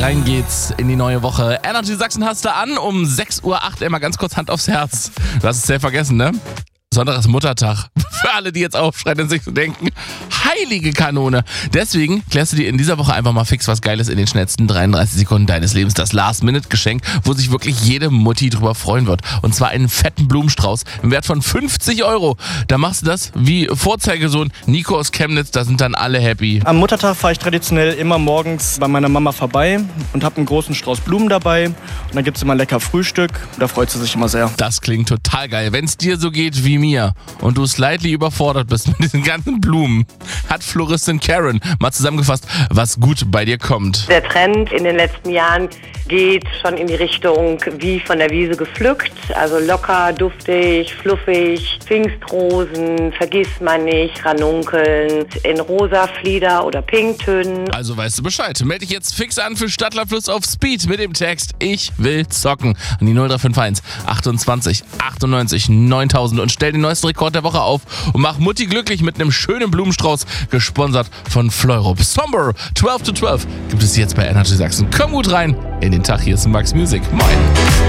Rein geht's in die neue Woche. Energy Sachsen hast du an um 6:08 Uhr. Immer ganz kurz Hand aufs Herz. Du hast es sehr vergessen, ne? Sonntag ist Muttertag. Für alle, die jetzt aufschreien und sich so denken, heilige Kanone. Deswegen klärst du dir in dieser Woche einfach mal fix was Geiles in den schnellsten 33 Sekunden deines Lebens. Das Last-Minute-Geschenk, wo sich wirklich jede Mutti drüber freuen wird. Und zwar einen fetten Blumenstrauß im Wert von 50 Euro. Da machst du das wie Vorzeigesohn Nico aus Chemnitz. Da sind dann alle happy. Am Muttertag fahre ich traditionell immer morgens bei meiner Mama vorbei und habe einen großen Strauß Blumen dabei. Und dann gibt es immer lecker Frühstück. Da freut sie sich immer sehr. Das klingt total geil. Wenn es dir so geht wie mir und du slightly überfordert bist mit diesen ganzen Blumen, hat Floristin Karen mal zusammengefasst, was gut bei dir kommt. Der Trend in den letzten Jahren geht schon in die Richtung wie von der Wiese gepflückt. Also locker, duftig, fluffig, Pfingstrosen, Vergissmeinnicht, Ranunkeln in rosa, Flieder oder Pinktönen. Also weißt du Bescheid. Melde dich jetzt fix an für Stadtlerfluss auf Speed mit dem Text Ich will zocken an die 0351 28 98 9000 und stell den neuesten Rekord der Woche auf und mach Mutti glücklich mit einem schönen Blumenstrauß, gesponsert von Fleurop. Somber 12 to 12 gibt es jetzt bei Energy Sachsen. Komm gut rein in den Tag. Hier ist Max Music. Moin.